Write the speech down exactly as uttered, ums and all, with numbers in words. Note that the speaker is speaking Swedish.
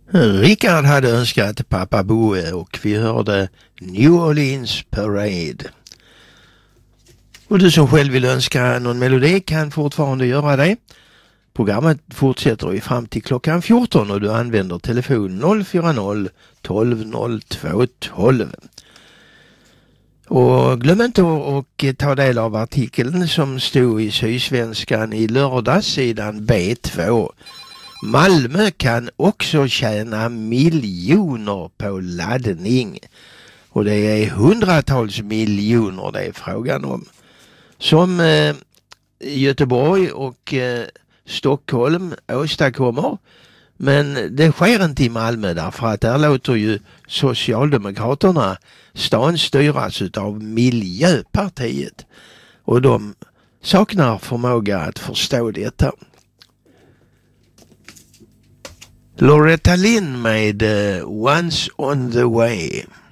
Rickard hade önskat Pappa Boe och vi hörde New Orleans Parade. Och du som själv vill önska någon melodi kan fortfarande göra det. Programmet fortsätter ju fram till klockan fjorton och du använder telefon noll fyra noll tolv noll två tolv. Och glöm inte att ta del av artikeln som stod i Sydsvenskan i lördags, sidan B två. Malmö kan också tjäna miljoner på laddning. Och det är hundratals miljoner det är frågan om. Som eh, Göteborg och eh, Stockholm åstadkommer. Men det sker inte i Malmö därför att där låter ju Socialdemokraterna stan styras av Miljöpartiet. Och de saknar förmåga att förstå detta. Loretta Lynn med uh, Once on the Way.